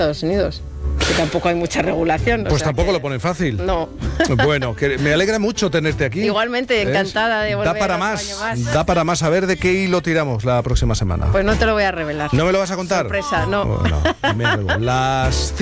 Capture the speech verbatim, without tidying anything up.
Estados Unidos. Que tampoco hay mucha regulación. Pues o sea tampoco que... lo ponen fácil. No. Bueno, que me alegra mucho tenerte aquí. Igualmente, encantada de volver. Da para otro más, año más. da para más. A ver de qué hilo tiramos la próxima semana. Pues no te lo voy a revelar. ¿No me lo vas a contar? Sorpresa, no. Bueno, me hago. Las